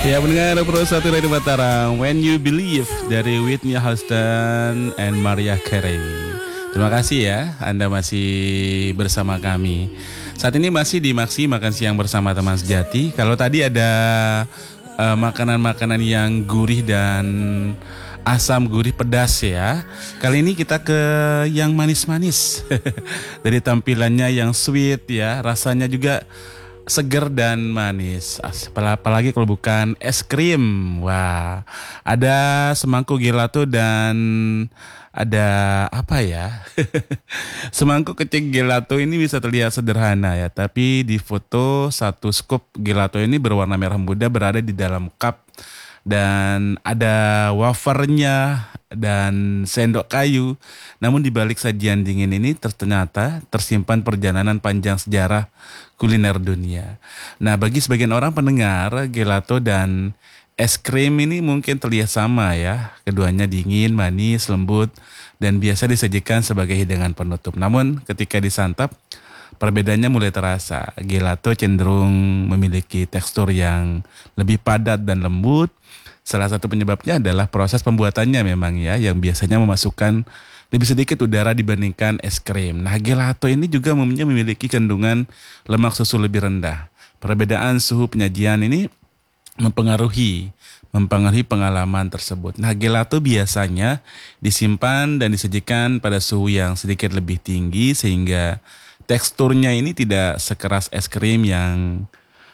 Ya pendengar Pro 1 Radio Mataram, When You Believe dari Whitney Houston and Mariah Carey. Terima kasih ya, Anda masih bersama kami. Saat ini masih di Maksi Makan Siang bersama teman sejati. Kalau tadi ada makanan-makanan yang gurih dan asam gurih pedas ya. Kali ini kita ke yang manis-manis. Dari tampilannya yang sweet ya, rasanya juga seger dan manis. Apalagi kalau bukan es krim. Wah, ada semangkuk gelato dan ada apa ya? Semangkuk kecil gelato ini bisa terlihat sederhana ya, tapi di foto satu scoop gelato ini berwarna merah muda berada di dalam cup dan ada wafernya dan sendok kayu. Namun di balik sajian dingin ini ternyata tersimpan perjalanan panjang sejarah kuliner dunia. Nah, bagi sebagian orang pendengar, gelato dan es krim ini mungkin terlihat sama ya. Keduanya dingin, manis, lembut, dan biasa disajikan sebagai hidangan penutup. Namun ketika disantap, perbedaannya mulai terasa. Gelato cenderung memiliki tekstur yang lebih padat dan lembut. Salah satu penyebabnya adalah proses pembuatannya memang ya, yang biasanya memasukkan lebih sedikit udara dibandingkan es krim. Nah, gelato ini juga umumnya memiliki kandungan lemak susu lebih rendah. Perbedaan suhu penyajian ini mempengaruhi pengalaman tersebut. Nah, gelato biasanya disimpan dan disajikan pada suhu yang sedikit lebih tinggi sehingga teksturnya ini tidak sekeras es krim yang